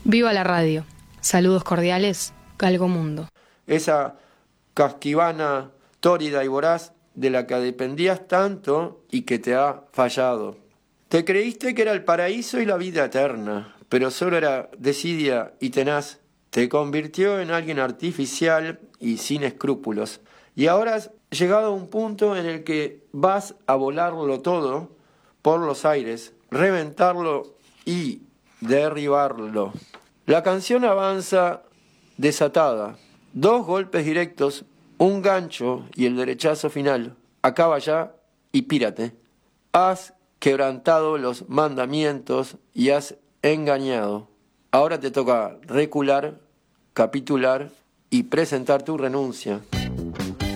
Viva la radio. Saludos cordiales, Galgo Mundo. Esa casquivana tórida y voraz de la que dependías tanto y que te ha fallado. Te creíste que era el paraíso y la vida eterna, pero solo era desidia y tenaz. Te convirtió en alguien artificial y sin escrúpulos. Y ahora has llegado a un punto en el que vas a volarlo todo por los aires, reventarlo y derribarlo. La canción avanza desatada. 2 golpes directos, un gancho y el derechazo final. Acaba ya y pírate. Has quebrantado los mandamientos y has engañado. Ahora te toca recular, capitular y presentar tu renuncia.